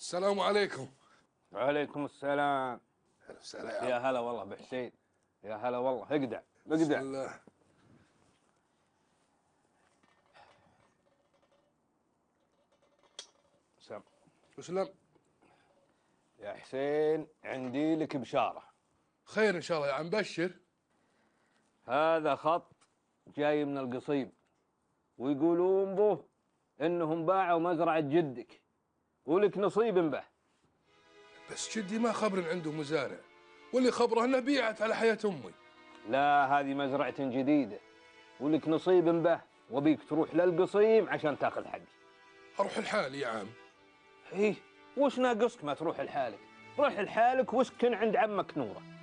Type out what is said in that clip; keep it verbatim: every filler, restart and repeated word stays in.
السلام عليكم. وعليكم السلام. هلا وسهلا يا هلا والله بحسين، يا هلا والله. اقدع بسم اقدع. الله. سم. وسلم. يا حسين عندي لك بشارة. خير ان شاء الله يا عم، بشر. هذا خط جاي من القصيم، ويقولون به انهم باعوا مزرعة جدك ولك نصيب به. بس جدي ما خبر عنده مزارع، واللي خبره انه بيعت على حياة امي. لا، هذه مزرعة جديدة ولك نصيب به، وبيك تروح للقصيم عشان تاخذ حقي. اروح لحالي يا عم. ايه، وش ناقصك ما تروح لحالك؟ روح لحالك واسكن عند عمك نوره.